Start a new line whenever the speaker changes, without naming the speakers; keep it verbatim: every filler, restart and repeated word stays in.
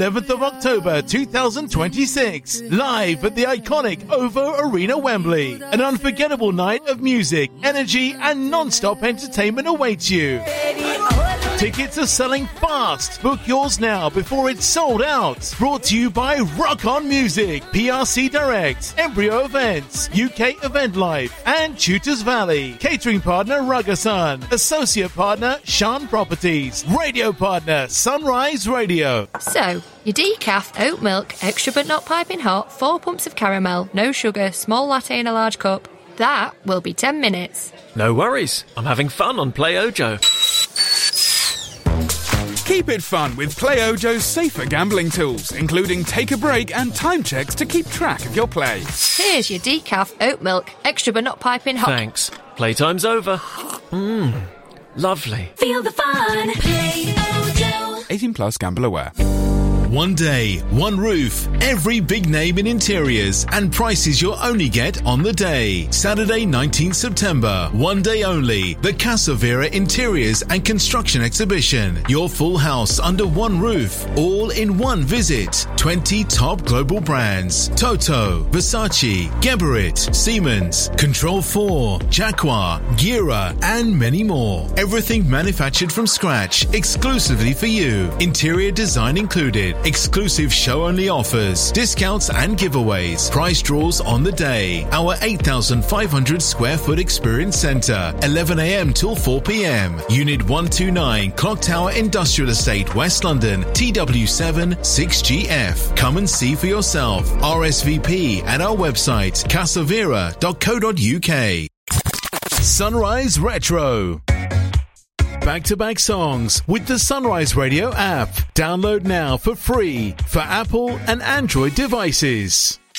seventh of October two thousand twenty-six, live at the iconic OVO Arena, Wembley. An unforgettable night of music, energy and non-stop entertainment awaits you. Tickets are selling fast. Book yours now before it's sold out. Brought to you by Rock On Music, P R C Direct, Embryo Events, U K Event Life, and Tutors Valley. Catering partner Ruggerson. Associate partner Sean Properties. Radio partner Sunrise Radio.
So, your decaf, oat milk, extra but not piping hot, four pumps of caramel, no sugar, small latte in a large cup. That will be ten minutes.
No worries. I'm having fun on Play Ojo.
Keep it fun with Play Ojo's safer gambling tools, including take a break and time checks to keep track of your play.
Here's your decaf, oat milk, extra but not piping hot.
Thanks. Playtime's over. Mmm, lovely.
Feel the fun. Play Ojo.
eighteen plus, gamble aware.
One day, one roof, every big name in interiors, and prices you'll only get on the day. Saturday, nineteenth September, one day only, the Casa Vera Interiors and Construction Exhibition. Your full house under one roof, all in one visit. twenty top global brands: Toto, Versace, Geberit, Siemens, Control four, Jaguar, Gira, and many more. Everything manufactured from scratch, exclusively for you. Interior design included. Exclusive show-only offers, discounts and giveaways. Prize draws on the day. Our eight thousand five hundred square foot experience centre, eleven a.m. till four p.m. Unit one two nine, Clock Tower Industrial Estate, West London, T W seven six G F. Come and see for yourself. R S V P at our website, casavera dot co dot uk. Sunrise Retro. Back-to-back songs with the Sunrise Radio app. Download now for free for Apple and Android devices.